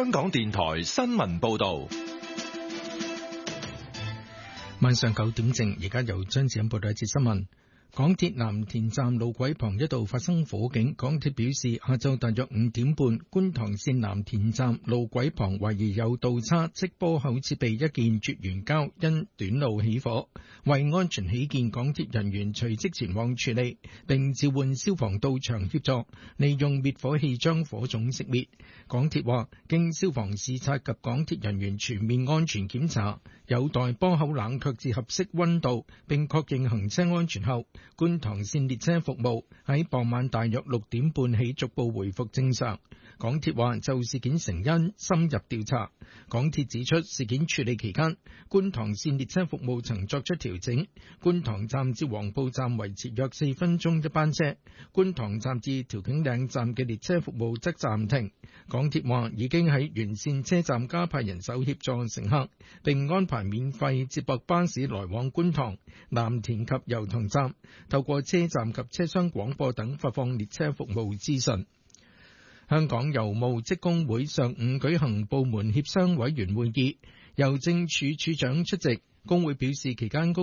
香港電台新聞報道。 晚上9點正，而家由張子欣報道一節新聞。港鐵藍田站路軌旁一度發生火警，港鐵表示下晝大約5點半，觀塘線藍田站路軌旁懷疑有倒叉積波口設備一件絕緣膠因短路起火，為安全起見，港鐵人員隨即前往處理，並召喚消防到場協助，利用滅火器將火種熄滅。港鐵話，經消防視察及港鐵人員全面安全檢查，有待波口冷卻至合適溫度，並確認行車安全後，觀塘線列車服務喺傍晚大約6點半起逐步回復正常。港鐵話就事件成因深入調查。港鐵指出，事件處理期間，觀塘線列車服務曾作出調整，觀塘站至黃埔站維持約4分鐘一班車，觀塘站至調景嶺站嘅列車服務則暫停。港鐵話已經喺沿線車站加派人手協助乘客，並安排免費接駁巴士來往觀塘、藍田及油塘站，透過車站及車廂廣播等發放列車服務資訊。香港郵務職工會上午舉行部門協商委員會議，郵政處處長出席。工會表示期間